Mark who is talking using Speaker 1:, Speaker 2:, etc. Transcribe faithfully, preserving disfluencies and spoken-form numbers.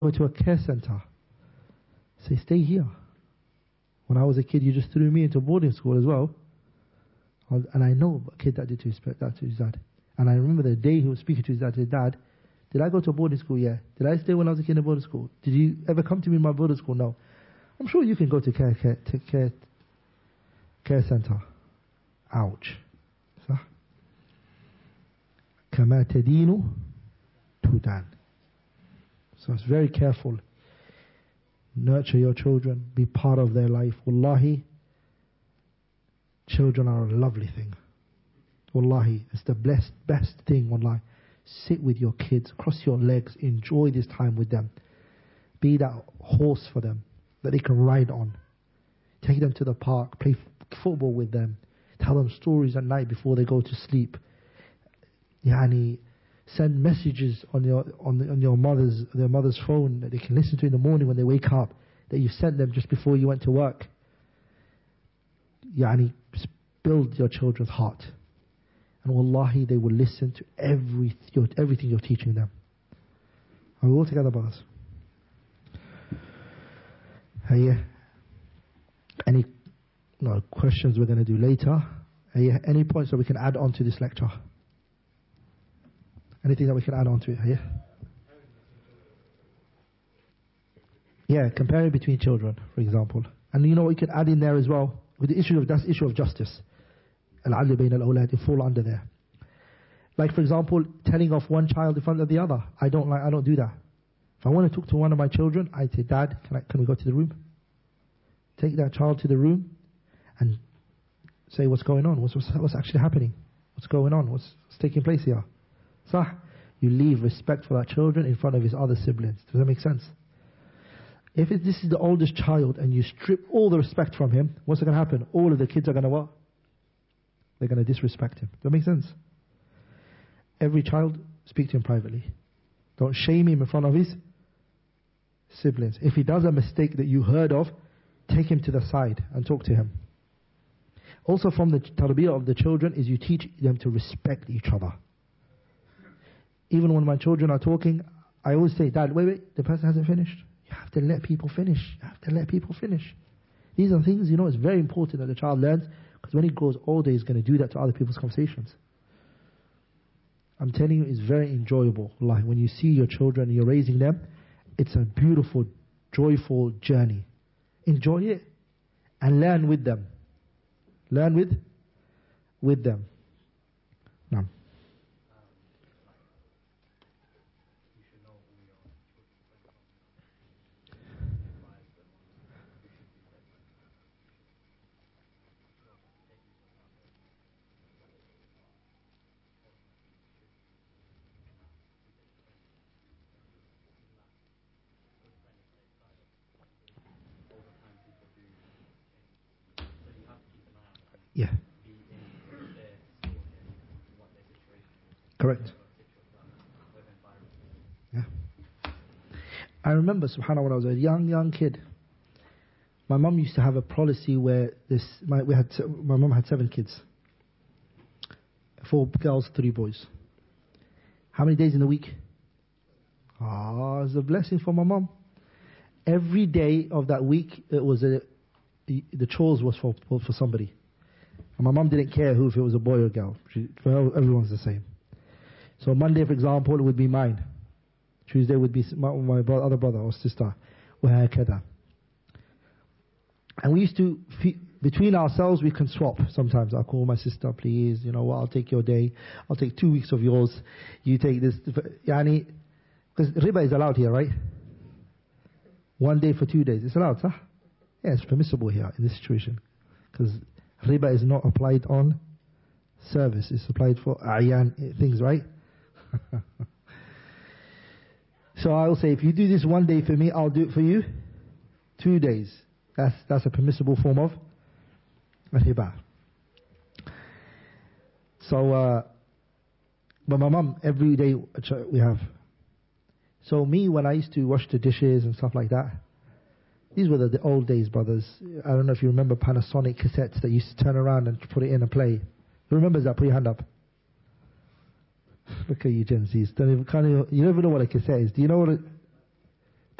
Speaker 1: go to a care center. Say, stay here. When I was a kid, you just threw me into boarding school as well. And I know a kid that did to his, that to his dad. And I remember the day he was speaking to his dad, his dad, did I go to a boarding school? Yeah. Did I stay when I was a kid in boarding school? Did you ever come to me in my boarding school? No. I'm sure you can go to care, care, to care, care center. Ouch. So, كما تدين تدان. So it's very careful. Nurture your children. Be part of their life. Wallahi, children are a lovely thing. Wallahi, it's the best, best thing. Wallahi, sit with your kids, cross your legs, enjoy this time with them. Be that horse for them that they can ride on. Take them to the park, play f- football with them. Tell them stories at night before they go to sleep. Yani, send messages on your on, the, on your mother's their mother's phone that they can listen to in the morning when they wake up, that you sent them just before you went to work. Yani, build your children's heart, and wallahi, they will listen to every your, everything you're teaching them. Are we all together, brothers? Hey, any no questions we're going to do later? Hey, any points that we can add on to this lecture? Anything that we can add on to it? Yeah. Yeah, comparing between children, for example. And you know what you can add in there as well? With the issue of, that's issue of justice. Al-adl bayn al-awlad, it fall under there. Like, for example, telling off one child in front of the other. I don't like, I don't do that. If I want to talk to one of my children, I say, Dad, can I, can we go to the room? Take that child to the room and say, what's going on? What's, what's, what's actually happening? What's going on? What's, what's taking place here? Sah, you leave respect for that children in front of his other siblings. Does that make sense? If it, this is the oldest child and you strip all the respect from him, what's going to happen? All of the kids are going to what? They're going to disrespect him. Does that make sense? Every child, speak to him privately. Don't shame him in front of his siblings. If he does a mistake that you heard of, take him to the side and talk to him. Also from the tarbiyah of the children is you teach them to respect each other. Even when my children are talking, I always say, Dad, wait, wait, the person hasn't finished. You have to let people finish. You have to let people finish. These are things, you know, it's very important that the child learns, because when he grows older, he's going to do that to other people's conversations. I'm telling you, it's very enjoyable. Like when you see your children and you're raising them, it's a beautiful, joyful journey. Enjoy it and learn with them. Learn with, with them. Now. Yeah. Correct. Yeah. I remember, subhanAllah, when I was a young, young kid, my mum used to have a policy where this, my, we had, my mum had seven kids. Four girls, three boys. How many days in a week? Ah, it's a blessing for my mum. Every day of that week, it was a, the chores was for, for, for somebody. And my mum didn't care who, if it was a boy or a girl. She, for her, everyone's the same. So Monday, for example, it would be mine. Tuesday would be my, my bro- other brother or sister. وهكذا. And we used to, between ourselves, we can swap sometimes. I'll call my sister, please, you know what, I'll take your day. I'll take two weeks of yours. You take this. Yani, because riba is allowed here, right? One day for two days. It's allowed, huh? Yeah, it's permissible here in this situation. Because riba is not applied on service. It's applied for ayan things, right? So I will say, if you do this one day for me, I'll do it for you two days. That's that's a permissible form of riba. So, uh, but my mum, every day we have. So me, when I used to wash the dishes and stuff like that, these were the, the old days, brothers. I don't know if you remember Panasonic cassettes that used to turn around and put it in and play. Who remembers that? Put your hand up. Look at you Gen Zs. Don't even, can't even, you don't even know what a cassette is. Do you know what it